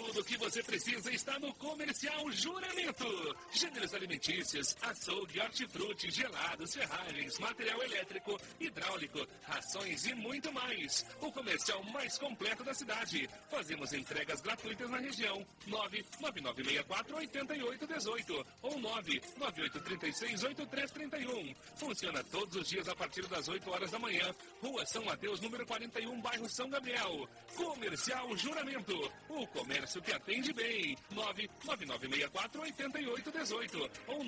Tudo o que você precisa está no Comercial Juramento. Gêneros alimentícios, açougue, hortifruti, gelados, ferragens, material elétrico, hidráulico, rações e muito mais. O comercial mais completo da cidade. Fazemos entregas gratuitas na região. 99964-8818 ou 99836-8331. Funciona todos os dias a partir das 8 horas da manhã. Rua São Mateus, número 41, bairro São Gabriel. Comercial Juramento. O comércio que atende bem. 99964-8818 ou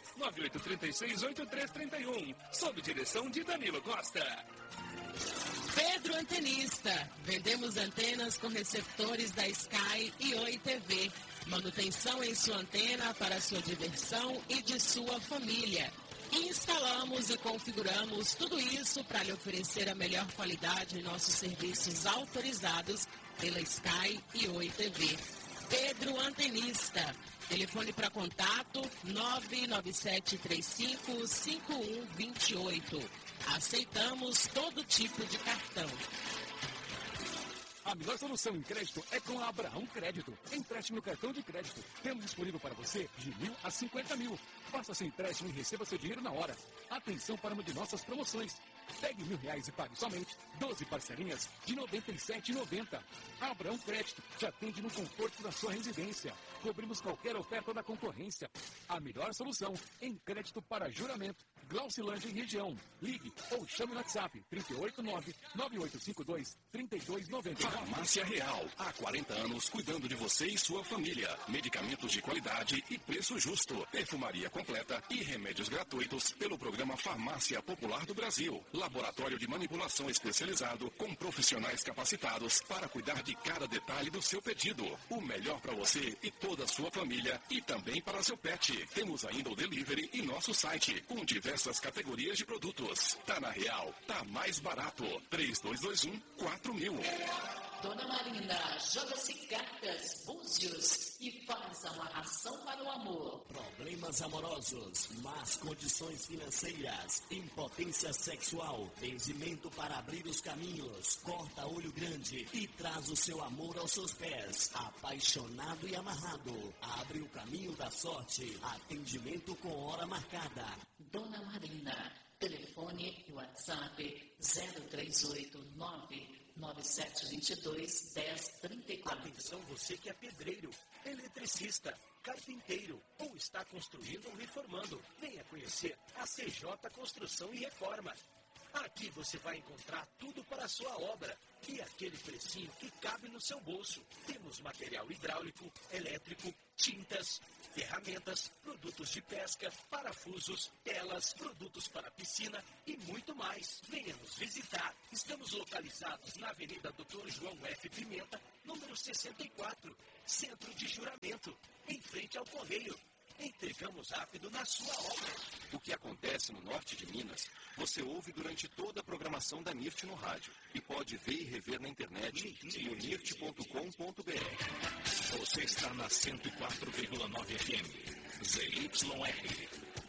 99836-8331. Sob direção de Danilo Costa. Pedro Antenista. Vendemos antenas com receptores da Sky e Oi TV. Manutenção em sua antena para sua diversão e de sua família. Instalamos e configuramos tudo isso para lhe oferecer a melhor qualidade em nossos serviços autorizados pela Sky e Oi TV. Pedro Antenista. Telefone para contato 997355128. Aceitamos todo tipo de cartão. A melhor solução em crédito é com a Abraão Crédito. Empréstimo no cartão de crédito. Temos disponível para você de 1.000 a 50.000. Faça seu empréstimo e receba seu dinheiro na hora. Atenção para uma de nossas promoções. Pegue R$1.000 e pague somente 12 parcelinhas de R$ 97,90. A Abraão Crédito te atende no conforto da sua residência. Cobrimos qualquer oferta da concorrência. A melhor solução em crédito para juramento. Glaucilândia e região. Ligue ou chame no WhatsApp 389-9852-3290. Farmácia Real. Há 40 anos cuidando de você e sua família. Medicamentos de qualidade e preço justo. Perfumaria completa e remédios gratuitos pelo programa Farmácia Popular do Brasil. Laboratório de manipulação especializado com profissionais capacitados para cuidar de cada detalhe do seu pedido. O melhor para você e toda a sua família e também para seu pet. Temos ainda o delivery e nosso site com diversas categorias de produtos. Tá na Real, tá mais barato. 3221-4000. Dona Marina, joga-se cartas, búzios e faz a amarração para o amor. Problemas amorosos, más condições financeiras, impotência sexual, benzimento para abrir os caminhos, corta olho grande e traz o seu amor aos seus pés. Apaixonado e amarrado, abre o caminho da sorte. Atendimento com hora marcada. Dona Marina, telefone e WhatsApp 0389-9722-1034. Atenção você que é pedreiro, eletricista, carpinteiro ou está construindo ou reformando. Venha conhecer a CJ Construção e Reforma. Aqui você vai encontrar tudo para a sua obra e aquele precinho que cabe no seu bolso. Temos material hidráulico, elétrico, tintas, ferramentas, produtos de pesca, parafusos, telas, produtos para piscina e muito mais. Venha nos visitar. Estamos localizados na Avenida Dr. João F. Pimenta, número 64, Centro de Juramento, em frente ao Correio. Entregamos rápido na sua obra. O que acontece no norte de Minas, você ouve durante toda a programação da NIRT no rádio e pode ver e rever na internet em nirt.com.br. Você está na 104,9 FM. ZYR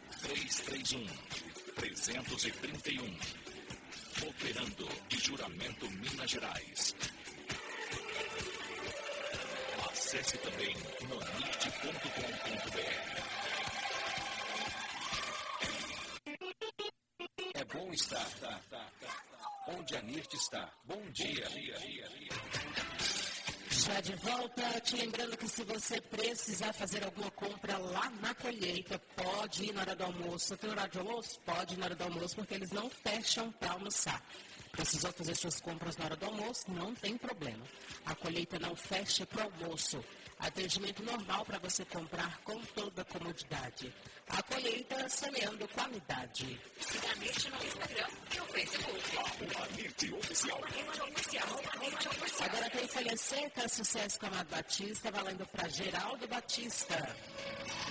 331. Operando de Juramento, Minas Gerais. Acesse também no nirt.com.br. É bom estar onde a NIRT está. Bom dia. Já de volta, te lembrando que se você precisar fazer alguma compra lá na colheita, pode ir na hora do almoço. Tem horário de almoço? Pode ir na hora do almoço, porque eles não fecham para almoçar. Precisou fazer suas compras na hora do almoço? Não tem problema. A colheita não fecha para o almoço. Atendimento normal para você comprar com toda a comodidade. A colheita semeando qualidade. Siga a NIRT no Instagram e no Facebook. A NIRT Oficial. Agora tem folha seca, sucesso com Amado Batista, valendo para Geraldo Batista.